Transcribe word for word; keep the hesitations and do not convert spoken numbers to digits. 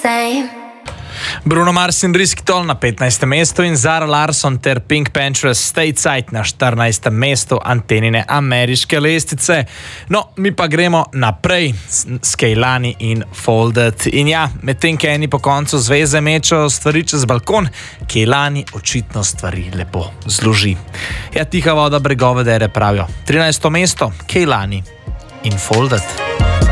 same. Bruno Mars in Riskitol na petnajstem mestu in Zara Larsson ter Pink Panthers Stateside na štirinajstem mestu Antenine ameriške lestvice. No, mi pa gremo naprej s Kehlani in Folded. In ja, medtem ko eni po koncu zveze mečejo stvari čez balkon, Kehlani očitno stvari lepo zloži. Ja, tiha voda bregove dere pravijo. trinajsto mesto Kehlani in Folded.